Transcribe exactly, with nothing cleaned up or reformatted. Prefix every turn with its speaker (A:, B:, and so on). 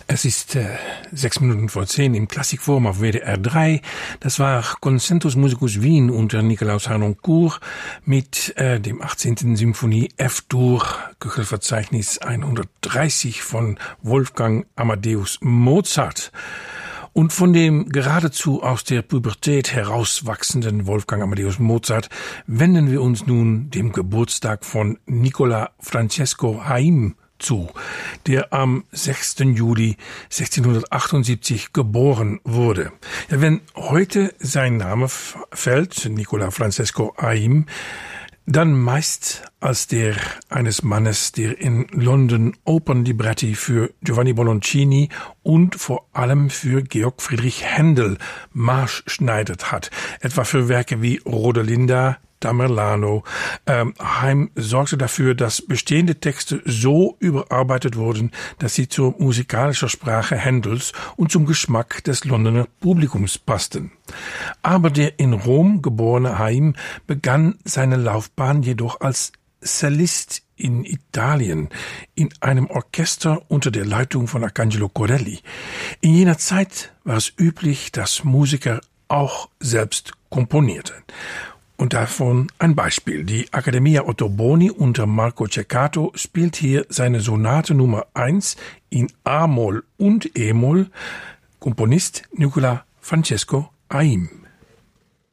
A: Es ist äh, sechs Minuten vor zehn im Klassikforum auf W D R drei. Das war Concertus Musicus Wien unter Nikolaus Harnoncourt mit äh, dem achtzehnten Symphonie F-Dur, Köchelverzeichnis hundertdreißig von Wolfgang Amadeus Mozart. Und von dem geradezu aus der Pubertät herauswachsenden Wolfgang Amadeus Mozart wenden wir uns nun dem Geburtstag von Nicola Francesco Haim zu, der am sechsten Juli sechzehnhundertachtundsiebzig geboren wurde. Ja, wenn heute sein Name f- fällt, Nicola Francesco Haim, dann meist als der eines Mannes, der in London Opernlibretti für Giovanni Boloncini und vor allem für Georg Friedrich Händel maßschneidert hat, etwa für Werke wie Rodelinda, Tamerlano. Ähm, Haim sorgte dafür, dass bestehende Texte so überarbeitet wurden, dass sie zur musikalischen Sprache Händels und zum Geschmack des Londoner Publikums passten. Aber der in Rom geborene Haim begann seine Laufbahn jedoch als Cellist in Italien, in einem Orchester unter der Leitung von Arcangelo Corelli. In jener Zeit war es üblich, dass Musiker auch selbst komponierten. Und davon ein Beispiel. Die Accademia Ottoboni unter Marco Ceccato spielt hier seine Sonate Nummer eins in A-Moll und E-Moll. Komponist Nicola Francesco Haim.